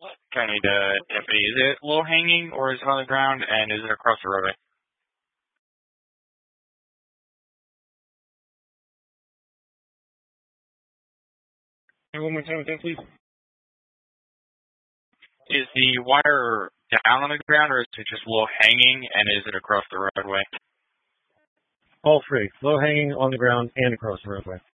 County deputy, is it low hanging or is it on the ground and is it across the roadway? And one more time with that, please. Is the wire down on the ground or is it just low hanging and is it across the roadway? All three. Low hanging, on the ground, and across the roadway.